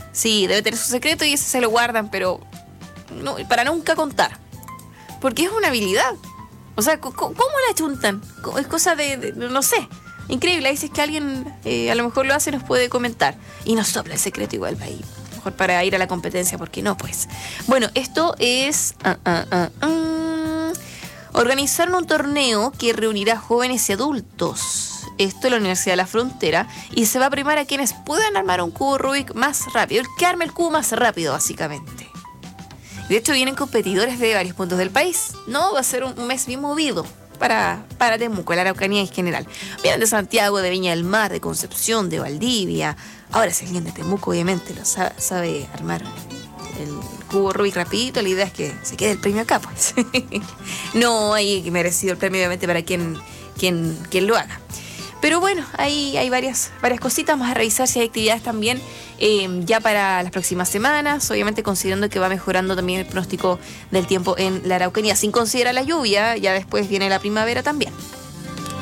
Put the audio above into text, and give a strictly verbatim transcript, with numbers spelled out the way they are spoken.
Sí, debe tener su secreto y ese se lo guardan, pero no, para nunca contar. Porque es una habilidad. O sea, ¿cómo, cómo la chuntan? Es cosa de, de no sé, increíble. Ahí si es que alguien eh, a lo mejor lo hace, nos puede comentar. Y nos sopla el secreto igual para ir. Mejor para ir a la competencia, ¿por qué no? Pues. Bueno, esto es... Uh, uh, uh, uh, organizaron un torneo que reunirá jóvenes y adultos. Esto en la Universidad de la Frontera, y se va a premiar a quienes puedan armar un cubo Rubik más rápido, el que arme el cubo más rápido, básicamente. De hecho, vienen competidores de varios puntos del país. No, va a ser un, un mes bien movido para, para Temuco, la Araucanía en general. Vienen de Santiago, de Viña del Mar, de Concepción, de Valdivia. Ahora, si alguien de Temuco, obviamente, lo sabe, sabe armar el cubo Rubik rapidito, la idea es que se quede el premio acá, pues. No, hay merecido el premio, obviamente, para quien, quien, quien lo haga. Pero bueno, hay, hay varias, varias cositas más a revisar, si hay actividades también eh, ya para las próximas semanas, obviamente considerando que va mejorando también el pronóstico del tiempo en la Araucanía, sin considerar la lluvia, ya después viene la primavera también.